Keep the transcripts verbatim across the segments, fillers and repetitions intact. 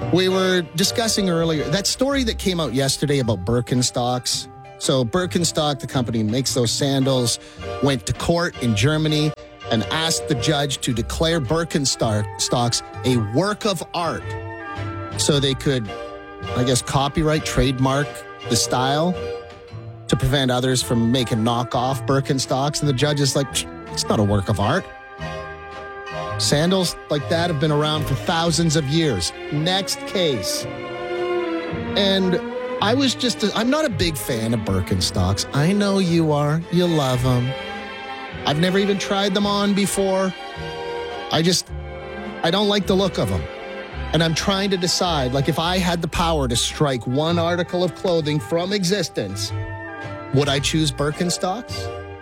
We were discussing earlier that story that came out yesterday about Birkenstocks. So Birkenstock, the company makes those sandals, went to court in Germany and asked the judge to declare Birkenstocks a work of art so they could, I guess, copyright, trademark the style to prevent others from making knockoff Birkenstocks. And the judge is like, it's not a work of art. Sandals like that have been around for thousands of years. Next case. And I was just, a, I'm not a big fan of Birkenstocks. I know you are. You love them. I've never even tried them on before. I just, I don't like the look of them. And I'm trying to decide, like, if I had the power to strike one article of clothing from existence, would I choose Birkenstocks?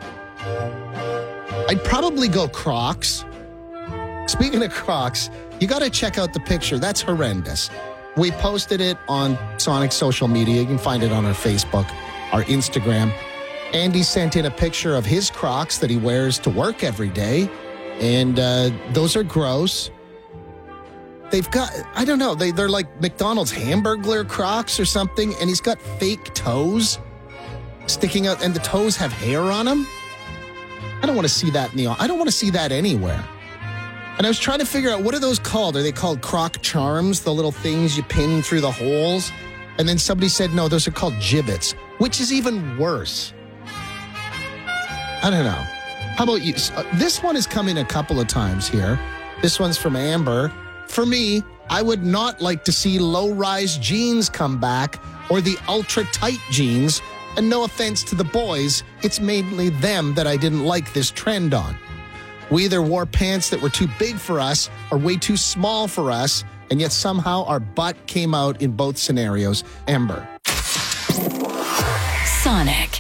I'd probably go Crocs. Speaking of Crocs, you got to check out the picture. That's horrendous. We posted it on Sonic social media. You can find it on our Facebook, our Instagram. Andy sent in a picture of his Crocs that he wears to work every day. And uh, those are gross. They've got, I don't know, they, they're like McDonald's Hamburglar Crocs or something. And he's got fake toes sticking out. And the toes have hair on them. I don't want to see that in the, I don't want to see that anywhere. And I was trying to figure out, what are those called? Are they called Croc Charms, the little things you pin through the holes? And then somebody said, no, those are called Jibbits, which is even worse. I don't know. How about you? This one has come in a couple of times here. This one's from Amber. For me, I would not like to see low-rise jeans come back or the ultra-tight jeans. And no offense to the boys, it's mainly them that I didn't like this trend on. We either wore pants that were too big for us or way too small for us, and yet somehow our butt came out in both scenarios. Amber. Sonic.